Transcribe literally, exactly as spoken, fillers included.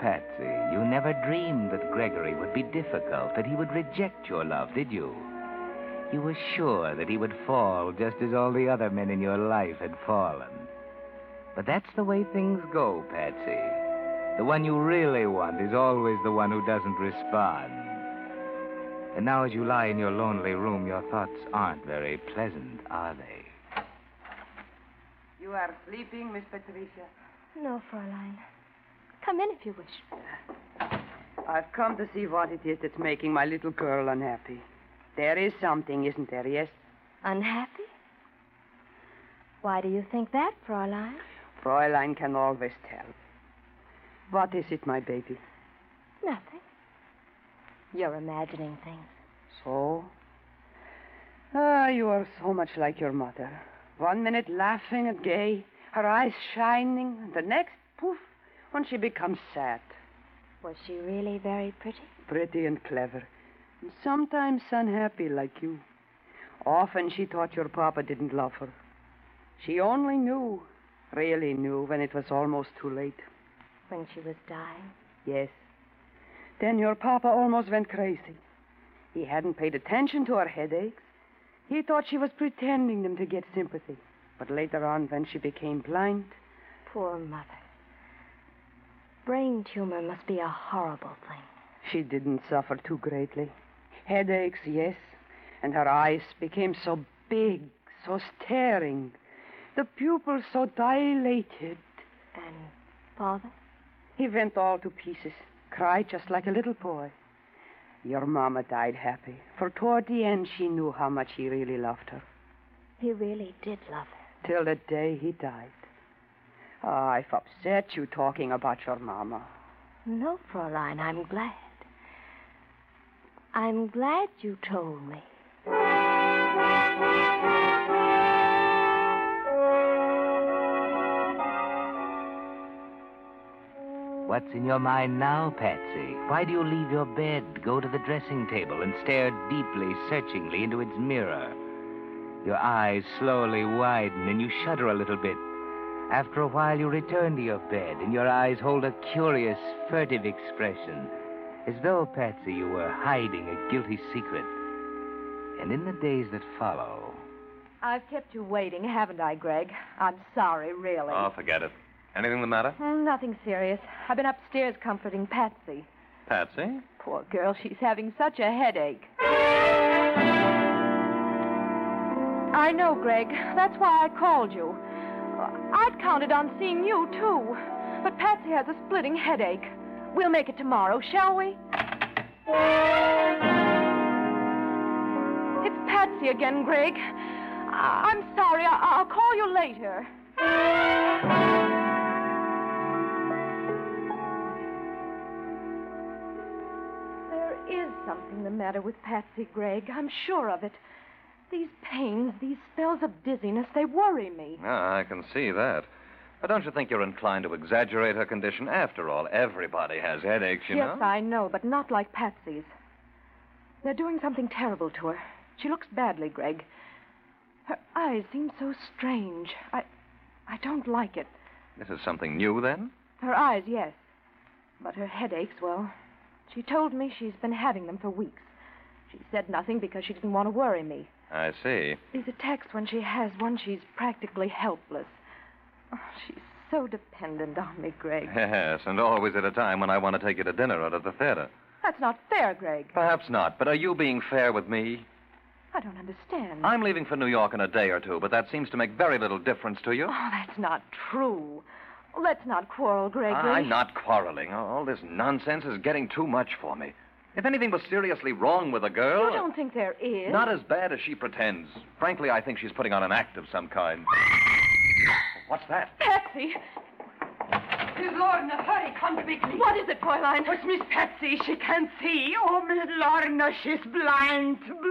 Patsy, you never dreamed that Gregory would be difficult, that he would reject your love, did you? You were sure that he would fall just as all the other men in your life had fallen. But that's the way things go, Patsy. The one you really want is always the one who doesn't respond. And now as you lie in your lonely room, your thoughts aren't very pleasant, are they? You are sleeping, Miss Patricia? No, Fräulein. Come in if you wish. I've come to see what it is that's making my little girl unhappy. There is something, isn't there, yes? Unhappy? Why do you think that, Fräulein? Fräulein can always tell. What is it, my baby? Nothing. You're imagining things. So? Ah, you are so much like your mother. One minute laughing and gay, her eyes shining, and the next, poof, when she becomes sad. Was she really very pretty? Pretty and clever. And sometimes unhappy like you. Often she thought your papa didn't love her. She only knew, really knew, when it was almost too late. When she was dying? Yes. Then your papa almost went crazy. He hadn't paid attention to her headaches. He thought she was pretending them to get sympathy. But later on, when she became blind... Poor mother. Brain tumor must be a horrible thing. She didn't suffer too greatly. Headaches, yes. And her eyes became so big, so staring. The pupils so dilated. And father? He went all to pieces. Cried just like a little boy. Your mama died happy, for toward the end she knew how much he really loved her. He really did love her. Till the day he died. Oh, I've upset you talking about your mama. No, Fräulein, I'm glad. I'm glad you told me. What's in your mind now, Patsy? Why do you leave your bed, go to the dressing table, and stare deeply, searchingly into its mirror? Your eyes slowly widen, and you shudder a little bit. After a while, you return to your bed, and your eyes hold a curious, furtive expression, as though, Patsy, you were hiding a guilty secret. And in the days that follow... I've kept you waiting, haven't I, Greg? I'm sorry, really. Oh, forget it. Anything the matter? Mm, nothing serious. I've been upstairs comforting Patsy. Patsy? Poor girl, she's having such a headache. I know, Greg. That's why I called you. I'd counted on seeing you, too. But Patsy has a splitting headache. We'll make it tomorrow, shall we? It's Patsy again, Greg. I- I'm sorry. I- I'll call you later. There is something the matter with Patsy, Greg. I'm sure of it. These pains, these spells of dizziness, they worry me. Ah, I can see that. But don't you think you're inclined to exaggerate her condition? After all, everybody has headaches, you yes, know. I know, but not like Patsy's. They're doing something terrible to her. She looks badly, Greg. Her eyes seem so strange. I I don't like it. This is something new, then? Her eyes, yes. But her headaches, well, she told me she's been having them for weeks. She said nothing because she didn't want to worry me. I see. These attacks, when she has one, she's practically helpless. Oh, she's so dependent on me, Greg. Yes, and always at a time when I want to take you to dinner or to the theater. That's not fair, Greg. Perhaps not, but are you being fair with me? I don't understand. I'm leaving for New York in a day or two, but that seems to make very little difference to you. Oh, that's not true. Let's not quarrel, Gregory. I'm not quarreling. All this nonsense is getting too much for me. If anything was seriously wrong with a girl... You don't think there is? Not as bad as she pretends. Frankly, I think she's putting on an act of some kind. What's that? Patsy! Miss Lorna, hurry, come quickly. What is it, Fräulein? It's Miss Patsy. She can't see. Oh, Miss Lorna, she's blind.